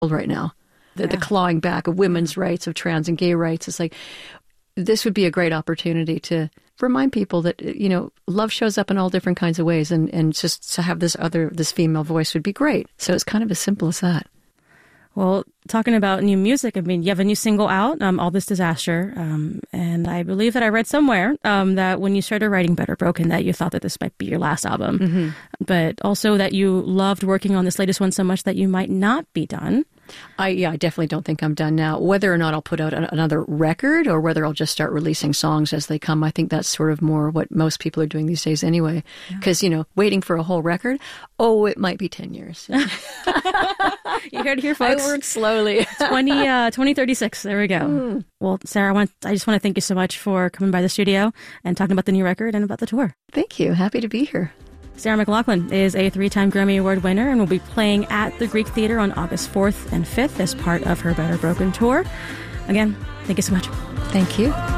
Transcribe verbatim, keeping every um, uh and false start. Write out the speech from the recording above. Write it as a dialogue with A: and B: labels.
A: right now. The,
B: yeah.
A: the clawing back of women's rights, of trans and gay rights. It's like, this would be a great opportunity to remind people that, you know, love shows up in all different kinds of ways, and, and just to have this other, this female voice would be great. So it's kind of as simple as that.
B: Well, talking about new music, I mean, you have a new single out, um, All This Disaster, um, and I believe that I read somewhere um, that when you started writing Better Broken, that you thought that this might be your last album,
A: Mm-hmm.
B: but also that you loved working on this latest one so much that you might not be done.
A: I yeah, I definitely don't think I'm done now. Whether or not I'll put out an, another record or whether I'll just start releasing songs as they come, I think that's sort of more what most people are doing these days anyway. Because, yeah. you know, waiting for a whole record, oh, it might be ten years.
B: You heard it here, folks.
A: I work slowly.
B: twenty, uh, twenty thirty-six. There we go.
A: Mm.
B: Well, Sarah, I, want, I just want to thank you so much for coming by the studio and talking about the new record and about the tour.
A: Thank you. Happy to be here.
B: Sarah McLachlan is a three-time Grammy Award winner and will be playing at the Greek Theater on August fourth and fifth as part of her Better Broken tour. Again, thank you so much.
A: Thank you.